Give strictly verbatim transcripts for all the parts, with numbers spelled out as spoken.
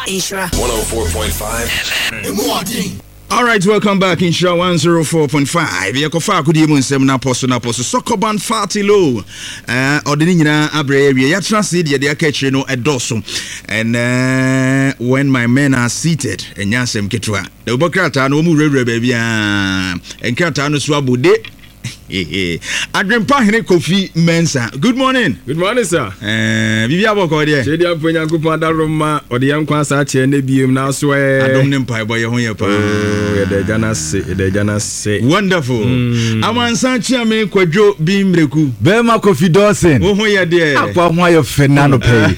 Insura one oh four point five F M. All right, welcome back in Insura one oh four point five. Yakofa kudi mu nsem na poso na poso Sokoban Fatilo. Eh odini nyina abre area. Ya transit ye de akachire no edoso. And uh, when my men are seated, enyasem ketwa. E obokrata no mu rewre ba bia. Enkrata no so abude. Adrempa Hene Kofi Mensa. Good morning. Good morning, sir. Eh, Bibia boko de. Chedi aponya kupa da Roma, odi yankwa sa che na biem na so eh. Adom ne mpa boy ho ye pa. Oh, de jana se, de jana se. Wonderful. Mm. Amansan chiame kwadwo bi mreku. Bema Kofi Dawson. Wo ho ye de. Akwa ho ayo Fernando Pay.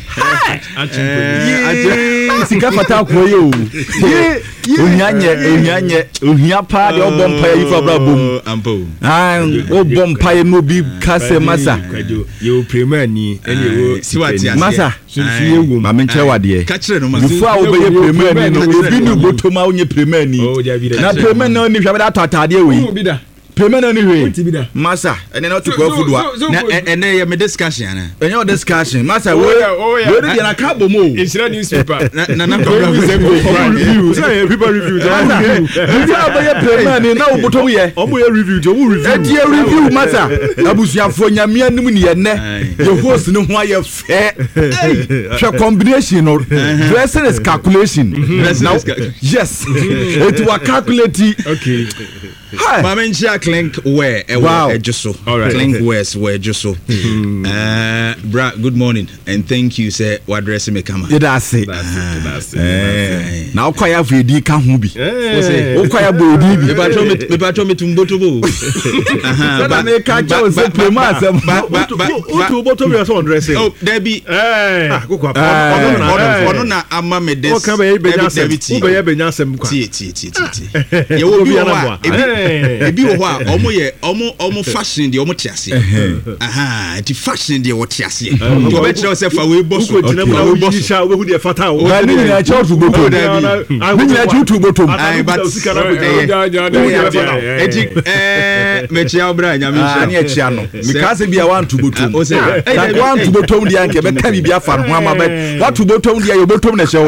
Achimpo. Sika fata ko yo. Ye, ohanye, ohanye, ohia pa de obompa yi fa bra bom. Ampo. Ah, obompa yi no bi kase masa. Yo premier ni, ene wo siwati masa. Sunfi ewu. Ma menche wade. Ka kire no masa. Before obeye premier ni no, obi ni botoma onye premier ni. Na premier no ni hwa da atade we. Premier no ni we. Masa, ene no to go food wa. Na ene ye me discussion na. Enyo discussion. Masa we we dey na ka bomo. Insura newspaper. Na na review. Say people review. Review abeye premier ni na obotom ye. Omo ye review, omo review. E die review masa. Abusuafo nyame anum ni ye ne. Ye host no ho aye fe. Hey, combination no. Dressing is calculation. Now, yes. It was calculating. Okay. Hi. Mamencha Clink where e wow. e just so. All right. Clink West where just so. Uh, bra, good morning and thank you sir. What address me come? You da say. That's it. Now kwaya vedi ka ho bi. O kwaya bodi bi. Me patro me me patro me tumboto bo. Aha. Ba me ka cha o se plema asem. O to boto me so dress. Oh, there be. Eh. Ah, go kwa. Ono na ama me des. O ka be be nyasem. O be be nyasem kwa. Ti ti ti ti. Ye wo bi wa. Ebi wo a omo ye omo omo fashion de omo tiase. Aha, ti fashion de wo tiase. Ti o be kire se fa we boss. Ko tina na we boss. We hu de fata o. Ba ni na cha tu boto. Ni na cha tu boto. Ai but eti eh me chia obra nya me sha. Ani e chia no. Mi ka se bia wan tu boto. O se. Ta wan tu boto ndi anke be ka bibia fa no ama be. Wa tu boto ndi ya yo boto na